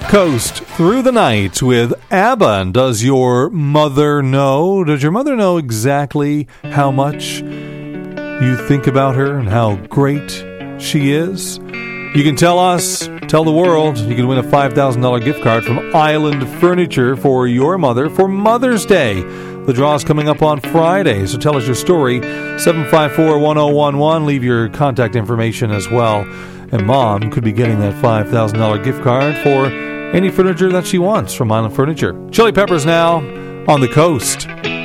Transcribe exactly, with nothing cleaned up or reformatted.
Coast through the night with ABBA. And does your mother know? Does your mother know exactly how much you think about her and how great she is? You can tell us, tell the world. You can win a five thousand dollars gift card from Island Furniture for your mother for Mother's Day. The draw is coming up on Friday, so tell us your story. seven five four, one oh one one. Leave your contact information as well. And Mom could be getting that five thousand dollars gift card for any furniture that she wants from Island Furniture. Chili Peppers now on the Coast.